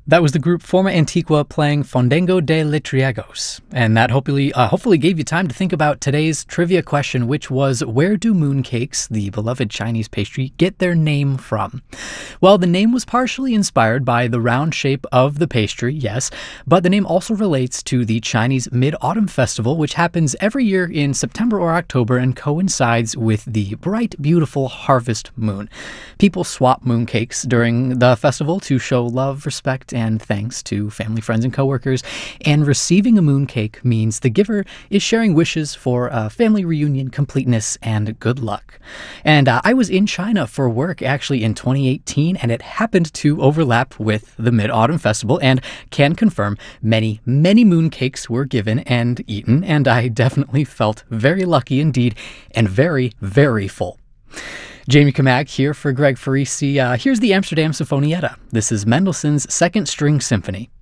That was the group Forma Antigua playing Fandango de Letriegos. And that hopefully gave you time to think about today's trivia question, which was, where do mooncakes, the beloved Chinese pastry, get their name from? Well, the name was partially inspired by the round shape of the pastry, yes, but the name also relates to the Chinese Mid-Autumn Festival, which happens every year in September or October and coincides with the bright, beautiful harvest moon. People swap mooncakes during the festival to show love, respect, and thanks to family, friends, and coworkers. And receiving a mooncake means the giver is sharing wishes for a family reunion, completeness, and good luck. And I was in China for work actually in 2018, and it happened to overlap with the Mid-Autumn Festival, and can confirm many, many mooncakes were given and eaten, and I definitely felt very lucky indeed, and very, very full. Jamie Camag here for Greg Farisi. Here's the Amsterdam Sinfonietta. This is Mendelssohn's Second String Symphony.